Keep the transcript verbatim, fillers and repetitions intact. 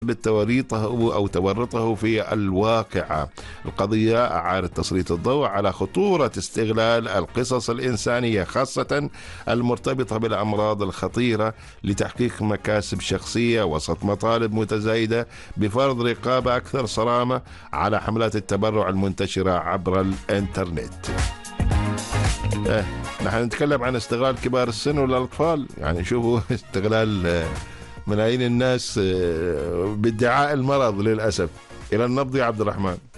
توريطه أو تورطه في الواقعة. القضية أعادت تسليط الضوء على خطورة استغلال القصص الإنسانية خاصة المرتبطة بالأمراض الخطيرة لتحقيق مكاسب شخصية وسط مطالب متزايدة بفرض رقابة أكثر صرامة على حملات التبرع المنتشرة عبر الإنترنت. اه نحن نتكلم عن استغلال كبار السن ولا الأطفال، يعني شوفوا استغلال ملايين الناس بادعاء المرض للأسف إلى النبض يا عبد الرحمن.